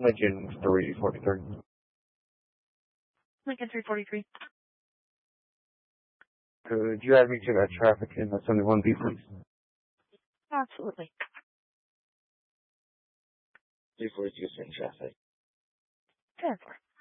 Lincoln 343. Lincoln 343. Could you add me to that traffic in the 71B, please? Absolutely. 342 in traffic. 10-4.